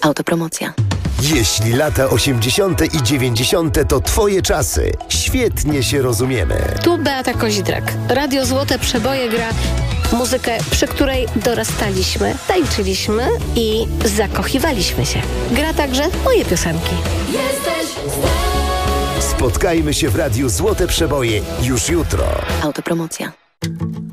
Autopromocja. Jeśli lata 80. i 90. to twoje czasy, świetnie się rozumiemy. Tu Beata Kozidrak. Radio Złote Przeboje gra muzykę, przy której dorastaliśmy, tańczyliśmy i zakochiwaliśmy się. Gra także moje piosenki. Spotkajmy się w Radiu Złote Przeboje już jutro. Autopromocja.